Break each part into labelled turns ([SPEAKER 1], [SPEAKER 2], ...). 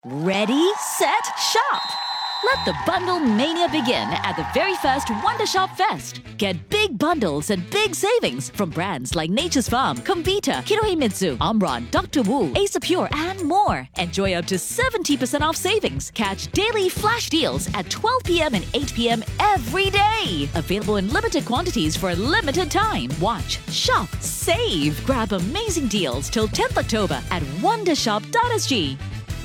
[SPEAKER 1] Ready, set, shop! Let the bundle mania begin at the very first Wonder Shop Fest. Get big bundles and big savings from brands like Nature's Farm, Comvita, Kinohimitsu, Omron, Dr. Wu, Ace Pure, and more. Enjoy up to 70% off savings. Catch daily flash deals at 12 p.m. and 8 p.m. every day. Available in limited quantities for a limited time. Watch, shop, save. Grab amazing deals till 10th October at wondershop.sg.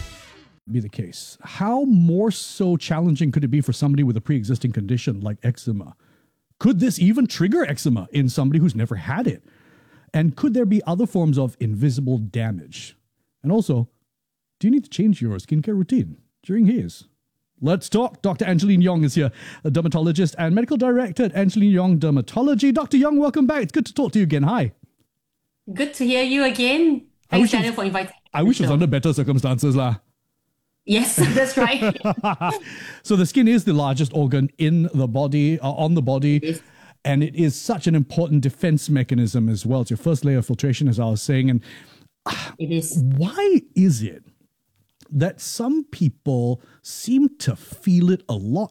[SPEAKER 2] Be the case. How more so challenging could it be for somebody with a pre-existing condition like eczema? Could this even trigger eczema in somebody who's never had it? And could there be other forms of invisible damage? And also, do you need to change your skincare routine during haze? Let's talk. Dr. Angeline Yong is here, a dermatologist and medical director at Angeline Yong Dermatology. Dr. Yong, welcome back. It's good to talk to you again. Hi.
[SPEAKER 3] Good to hear you again. Thanks, Daniel, for inviting me.
[SPEAKER 2] I wish it was under better circumstances, lah.
[SPEAKER 3] Yes, that's right.
[SPEAKER 2] So the skin is the largest organ in the body, on the body.
[SPEAKER 3] Yes.
[SPEAKER 2] And it is such an important defense mechanism as well. It's your first layer of filtration, as I was saying. And
[SPEAKER 3] It is.
[SPEAKER 2] why is it that some people seem to feel it a lot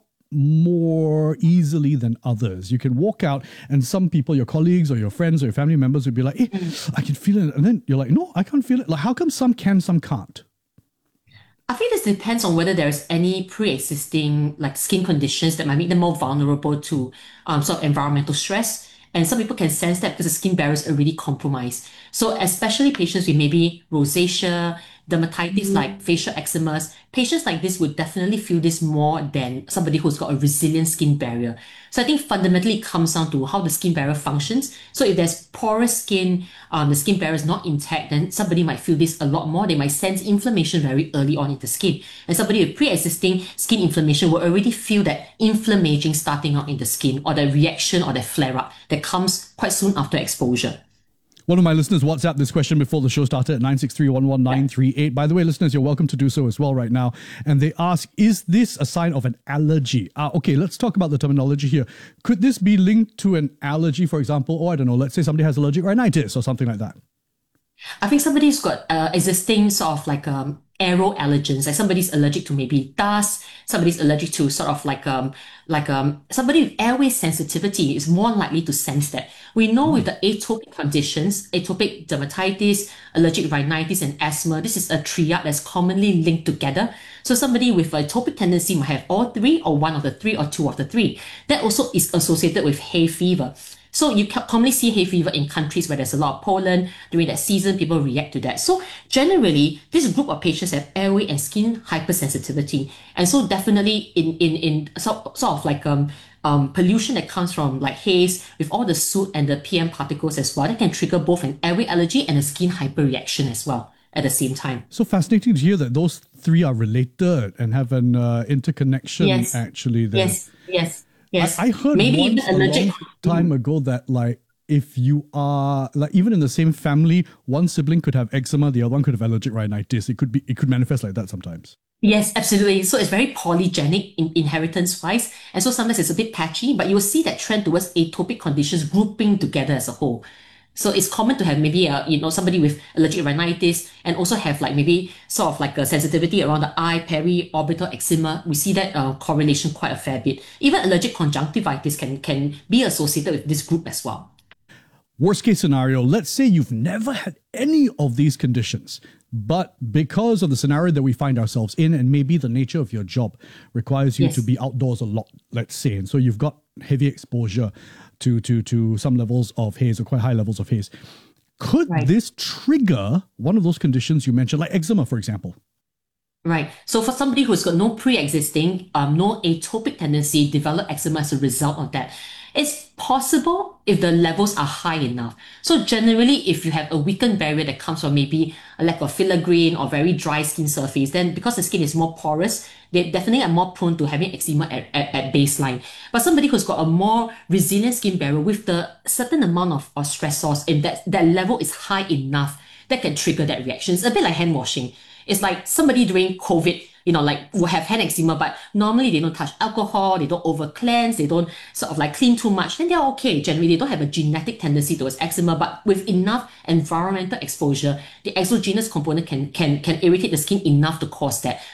[SPEAKER 2] more easily than others? You can walk out and some people, your colleagues or your friends or your family members would be like, I can feel it. And then you're like, no, I can't feel it. Like, how come some can, some can't?
[SPEAKER 3] I think this depends on whether there's any pre-existing like skin conditions that might make them more vulnerable to sort of environmental stress. And some people can sense that because the skin barrier is already compromised. So especially patients with maybe rosacea, dermatitis like facial eczemas, patients like this would definitely feel this more than somebody who's got a resilient skin barrier. So I think fundamentally it comes down to how the skin barrier functions. So if there's porous skin, the skin barrier is not intact, then somebody might feel this a lot more. They might sense inflammation very early on in the skin. And somebody with pre-existing skin inflammation will already feel that inflammation starting out in the skin, or the reaction or the flare-up that comes quite soon after exposure.
[SPEAKER 2] One of my listeners WhatsApped this question before the show started at 963-11938. By the way, listeners, you're welcome to do so as well right now. And they ask, is this a sign of an allergy? Okay, let's talk about the terminology here. Could this be linked to an allergy, for example? Or I don't know, let's say somebody has allergic rhinitis or something like that.
[SPEAKER 3] I think somebody's got existing sort of like aero allergens, like somebody's allergic to maybe dust, somebody's allergic to sort of like somebody with airway sensitivity is more likely to sense that. We know with the atopic conditions, atopic dermatitis, allergic rhinitis, and asthma, this is a triad that's commonly linked together. So somebody with a atopic tendency might have all three, or one of the three, or two of the three. That also is associated with hay fever. So you commonly see hay fever in countries where there's a lot of pollen. During that season, people react to that. So generally, this group of patients have airway and skin hypersensitivity. And so definitely in sort of like pollution that comes from like haze with all the soot and the PM particles as well, that can trigger both an airway allergy and a skin hyperreaction as well at the same time.
[SPEAKER 2] So fascinating to hear that those three are related and have an interconnection actually there.
[SPEAKER 3] Yes.
[SPEAKER 2] I heard
[SPEAKER 3] maybe
[SPEAKER 2] once
[SPEAKER 3] even allergic.
[SPEAKER 2] a long time ago that like if you are like even in the same family, one sibling could have eczema, the other one could have allergic rhinitis. It could manifest like that sometimes.
[SPEAKER 3] Yes, absolutely. So it's very polygenic in inheritance-wise. And so sometimes it's a bit patchy, but you'll see that trend towards atopic conditions grouping together as a whole. So it's common to have maybe somebody with allergic rhinitis and also have like maybe sort of like a sensitivity around the eye, peri-orbital eczema. We see that correlation quite a fair bit. Even allergic conjunctivitis can be associated with this group as well.
[SPEAKER 2] Worst case scenario, let's say you've never had any of these conditions, but because of the scenario that we find ourselves in and maybe the nature of your job requires you to be outdoors a lot, let's say, and so you've got heavy exposure to some levels of haze or quite high levels of haze. Could this trigger one of those conditions you mentioned, like eczema, for example?
[SPEAKER 3] Right. So for somebody who's got no pre-existing, no atopic tendency, develop eczema as a result of that, it's possible if the levels are high enough. So generally, if you have a weakened barrier that comes from maybe a lack of filaggrin or very dry skin surface, then because the skin is more porous, they definitely are more prone to having eczema at baseline. But somebody who's got a more resilient skin barrier with the certain amount of stressors, if that level is high enough, that can trigger that reaction. It's a bit like hand washing. It's like somebody during COVID, will have hand eczema, but normally they don't touch alcohol, they don't over cleanse, they don't sort of like clean too much, then they're okay. Generally, they don't have a genetic tendency towards eczema, but with enough environmental exposure, the exogenous component can irritate the skin enough to cause that.